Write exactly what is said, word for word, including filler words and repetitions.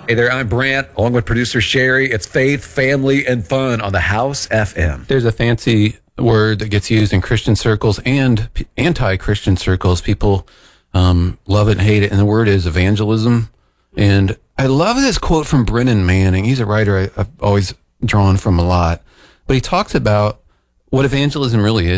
Hey there, I'm Brant, along with producer Sherry. It's faith, family, and fun on the House F M. There's a fancy word that gets used in Christian circles and p- anti-Christian circles. People um, love it and hate it, and the word is evangelism. And I love this quote from Brennan Manning. He's a writer I, I've always drawn from a lot. But he talks about what evangelism really is.